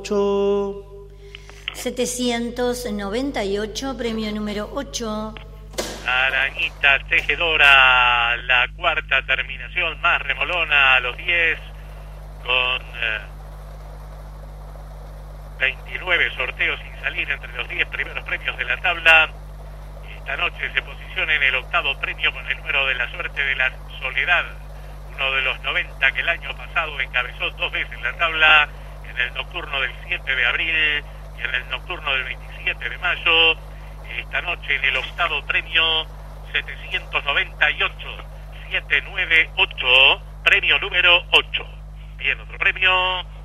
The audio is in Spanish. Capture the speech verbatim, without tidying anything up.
setecientos noventa y ocho, premio número ocho. Arañita Tejedora, la cuarta terminación, más remolona a los diez, con eh, veintinueve sorteos sin salir entre los diez primeros premios de la tabla. Esta noche se posiciona en el octavo premio con el número de la suerte de la Soledad, uno de los noventa que el año pasado encabezó dos veces la tabla, en el nocturno del siete de abril y en el nocturno del veintisiete de mayo. Esta noche en el octavo premio, setecientos noventa y ocho, setecientos noventa y ocho, premio número ocho. Bien, otro premio.